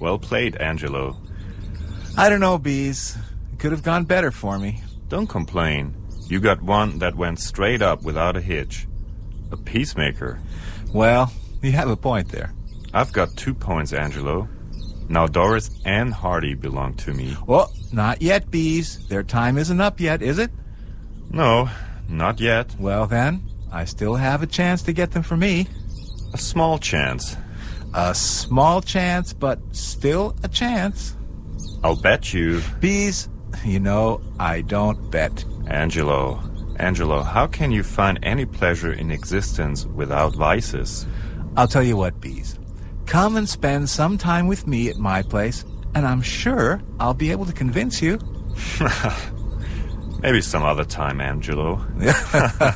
Well played, Angelo. I don't know, Bees. It could have gone better for me. Don't complain. You got one that went straight up without a hitch. A peacemaker. Well, you have a point there. I've got 2 points, Angelo. Now Doris and Hardy belong to me. Well, not yet, Bees. Their time isn't up yet, is it? No, not yet. Well, then, I still have a chance to get them for me. A small chance. A small chance, but still a chance. I'll bet you. Bees, you know, I don't bet. Angelo, how can you find any pleasure in existence without vices? I'll tell you what, Bees. Come and spend some time with me at my place, and I'm sure I'll be able to convince you. Maybe some other time, Angelo.